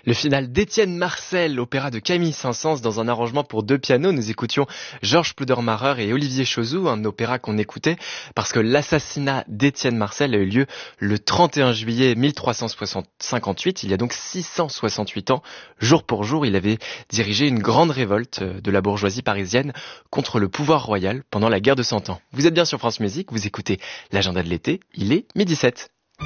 Le final d'Étienne Marcel, opéra de Camille Saint-Saëns dans un arrangement pour 2 pianos. Nous écoutions Georges Pludermacher et Olivier Chauzoux, un opéra qu'on écoutait parce que l'assassinat d'Étienne Marcel a eu lieu le 31 juillet 1358. Il y a donc 668 ans, jour pour jour, il avait dirigé une grande révolte de la bourgeoisie parisienne contre le pouvoir royal pendant la guerre de 100 ans. Vous êtes bien sur France Musique, vous écoutez l'agenda de l'été, il est 12h07.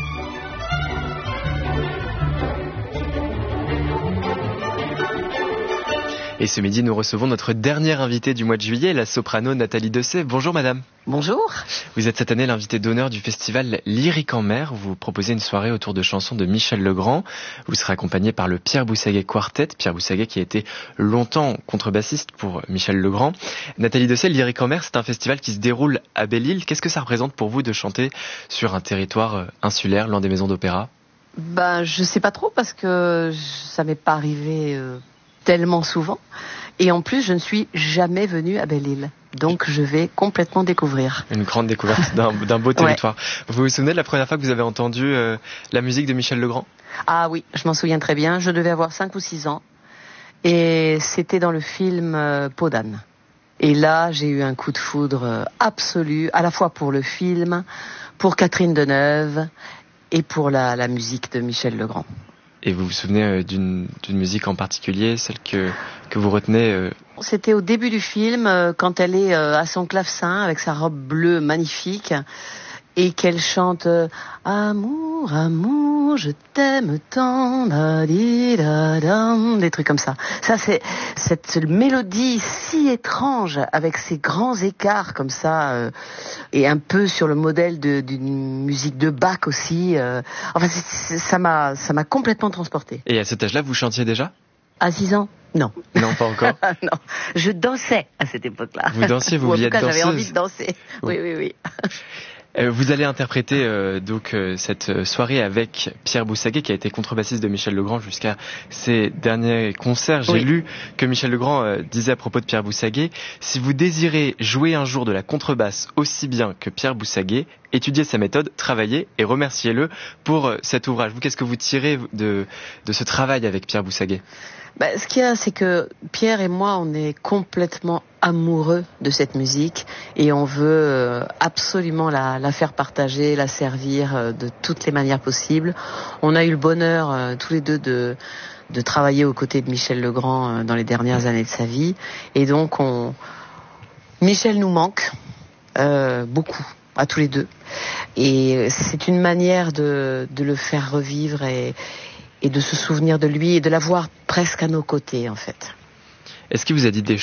Et ce midi, nous recevons notre dernière invitée du mois de juillet, la soprano Nathalie Dessay. Bonjour madame. Bonjour. Vous êtes cette année l'invitée d'honneur du festival Lyrique en mer. Vous proposez une soirée autour de chansons de Michel Legrand. Vous serez accompagnée par le Pierre Boussaguet Quartet. Pierre Boussaguet qui a été longtemps contrebassiste pour Michel Legrand. Nathalie Dessay, Lyrique en mer, c'est un festival qui se déroule à Belle-Île. Qu'est-ce que ça représente pour vous de chanter sur un territoire insulaire, loin des maisons d'opéra ? Je sais pas trop parce que ça m'est pas arrivé tellement souvent. Et en plus, je ne suis jamais venue à Belle-Île. Donc, je vais complètement découvrir. Une grande découverte d'un beau territoire. Ouais. Vous vous souvenez de la première fois que vous avez entendu la musique de Michel Legrand ? Ah oui, je m'en souviens très bien. Je devais avoir 5 ou 6 ans. Et c'était dans le film Peau d'âne. Et là, j'ai eu un coup de foudre absolu, à la fois pour le film, pour Catherine Deneuve et pour la musique de Michel Legrand. Et vous vous souvenez d'une musique en particulier, celle que vous retenez C'était au début du film, quand elle est à son clavecin avec sa robe bleue magnifique et qu'elle chante Amour, amour, je t'aime tant, des trucs comme ça. Ça, c'est cette mélodie si étrange avec ces grands écarts comme ça et un peu sur le modèle d'une musique de Bach aussi. Enfin, ça m'a complètement transportée. Et à cet âge-là, vous chantiez déjà ? À 6 ans ? Non. Non, pas encore. Non, je dansais à cette époque-là. Vous dansiez, vous vouliez être danseuse ? En tout cas, j'avais envie de danser. Oui. Vous allez interpréter cette soirée avec Pierre Boussaguet qui a été contrebassiste de Michel Legrand jusqu'à ses derniers concerts. J'ai lu que Michel Legrand disait à propos de Pierre Boussaguet: si vous désirez jouer un jour de la contrebasse aussi bien que Pierre Boussaguet, étudiez sa méthode, travaillez et remerciez-le pour cet ouvrage. Vous, qu'est-ce que vous tirez de ce travail avec Pierre Boussaguet ? Ce qu'il y a, c'est que Pierre et moi, on est complètement amoureux de cette musique et on veut absolument la faire partager, la servir de toutes les manières possibles. On a eu le bonheur tous les deux de travailler aux côtés de Michel Legrand dans les dernières années de sa vie. Et donc, Michel nous manque beaucoup, à tous les deux. Et c'est une manière de le faire revivre et de se souvenir de lui et de l'avoir presque à nos côtés, en fait. Est-ce qu'il vous a dit des